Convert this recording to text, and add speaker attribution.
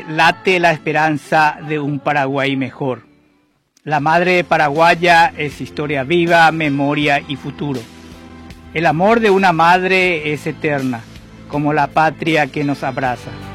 Speaker 1: late la esperanza de un Paraguay mejor. La madre paraguaya es historia viva, memoria y futuro. El amor de una madre es eterna, como la patria que nos abraza.